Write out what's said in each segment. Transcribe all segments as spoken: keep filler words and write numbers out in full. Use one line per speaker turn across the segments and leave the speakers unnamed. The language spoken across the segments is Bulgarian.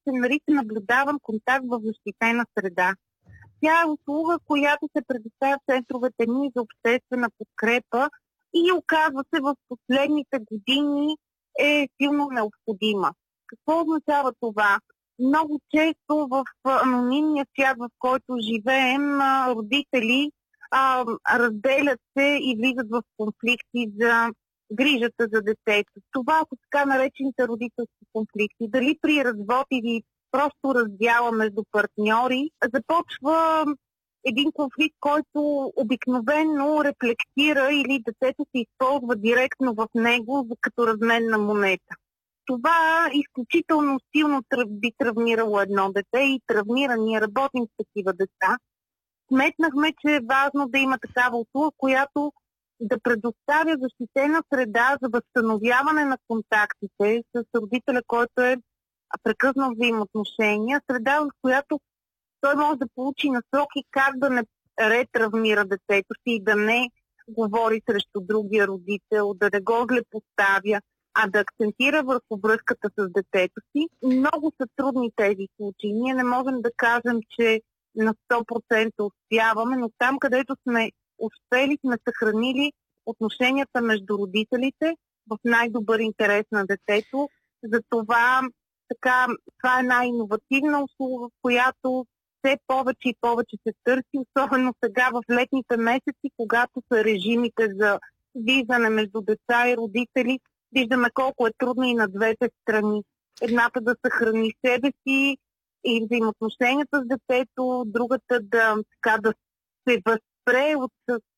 се нарича наблюдаван контакт в защитена среда. Тя е услуга, която се предоставя в центровете ни за обществена подкрепа и оказва се в последните години е силно необходима. Какво означава това? Много често в анонимния свят, в който живеем, родители а, разделят се и влизат в конфликти за грижата за детето. Това са така наречените родителски конфликти. Дали при развод или просто раздяла между партньори, започва един конфликт, който обикновено рефлектира или детето се използва директно в него като разменна монета. Това изключително силно би травмирало едно дете и травмира. Ние работим с такива деца. Сметнахме, че е важно да има такава услуга, която да предоставя защитена среда за възстановяване на контактите с родителя, който е прекъснал взаимоотношения, среда, в която той може да получи насоки как да не ретравмира детето си и да не говори срещу другия родител, да не го злепоставя, а да акцентира върху връзката с детето си. Много са трудни тези случаи. Ние не можем да кажем, че на сто процента успяваме, но там, където сме успели, сме съхранили отношенията между родителите в най-добър интерес на детето. Затова така, това е една иновативна услуга, която все повече и повече се търси, особено сега в летните месеци, когато са режимите за виждане между деца и родители. Виждаме колко е трудно и на двете страни. Едната да съхрани себе си и взаимоотношенията с детето, другата да, така, да се възпре от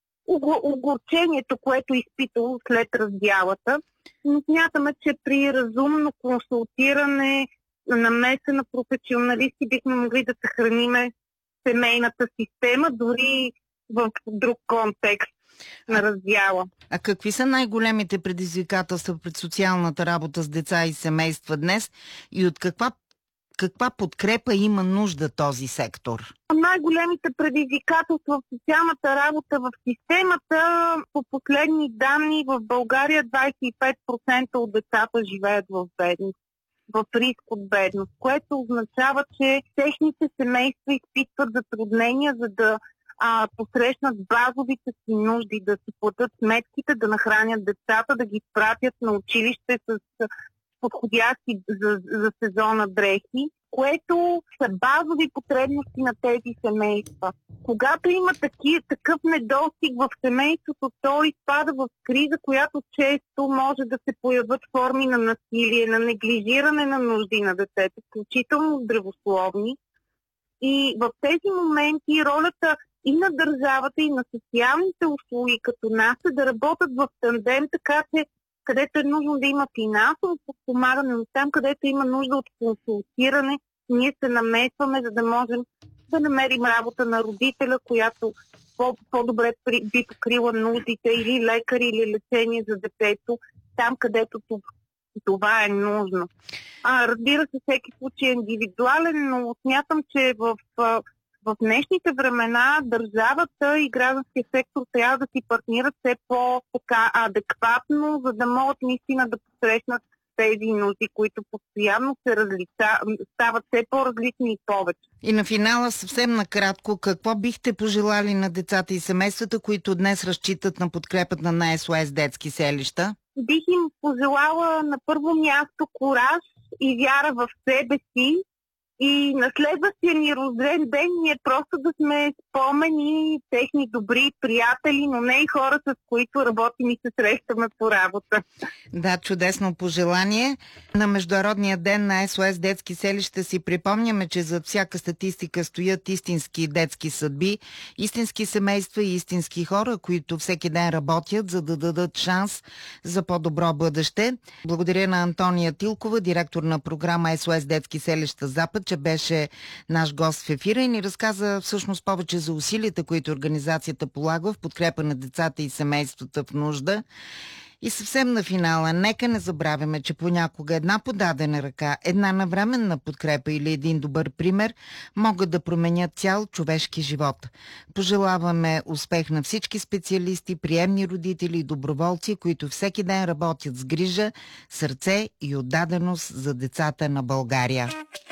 огорчението, което е изпитало след раздялата. Но смятаме, че при разумно консултиране, намеса на професионалисти бихме могли да съхраниме семейната система, дори в друг контекст на раздяла.
А какви са най-големите предизвикателства пред социалната работа с деца и семейства днес и от каква Каква подкрепа има нужда този сектор?
Най-големите предизвикателства в социалната работа в системата, по последни данни в България двадесет и пет процента от децата живеят в бедност, в риск от бедност, което означава, че техните семейства изпитват затруднения, за да а, посрещнат базовите си нужди, да си платят сметките, да нахранят децата, да ги пратят на училище с подходящи за, за сезона дрехи, което са базови потребности на тези семейства. Когато има таки, такъв недостиг в семейството, то изпада в криза, която често може да се появят форми на насилие, на неглижиране на нужди на детето, включително здравословни. И в тези моменти ролята и на държавата, и на социалните услуги като нас е да работят в тандем, така че където е нужно да има финансово подпомагане, но там, където има нужда от консултиране, ние се намесваме, за да можем да намерим работа на родителя, която по- по-добре би покрила нуждите или лекари, или лечение за детето, там, където това е нужно. А, разбира се, всеки случай е индивидуален, но смятам, че в В днешните времена държавата и гражданския сектор трябва да си партнират все по-адекватно, за да могат наистина да посрещнат тези нужди, които постоянно се различа, стават все по-различни и повече.
И на финала съвсем накратко, какво бихте пожелали на децата и семействата, които днес разчитат на подкрепата на Ес О Ес детски селища?
Бих им пожелала на първо място кураж и вяра в себе си, и на следващия ни рожден ден ние просто да сме спомени техни добри приятели, но не и хора, с които работим и се срещаме по работа.
Да, чудесно пожелание. На Международния ден на Ес О Ес детски селища си припомняме, че зад всяка статистика стоят истински детски съдби, истински семейства и истински хора, които всеки ден работят, за да дадат шанс за по-добро бъдеще. Благодаря на Антония Тилкова, директор на програма Ес О Ес детски селища Запад, че беше наш гост в ефира и ни разказа всъщност повече за усилията, които организацията полага в подкрепа на децата и семействата в нужда. И съвсем на финала, нека не забравяме, че понякога една подадена ръка, една навременна подкрепа или един добър пример могат да променят цял човешки живот. Пожелаваме успех на всички специалисти, приемни родители и доброволци, които всеки ден работят с грижа, сърце и отдаденост за децата на България.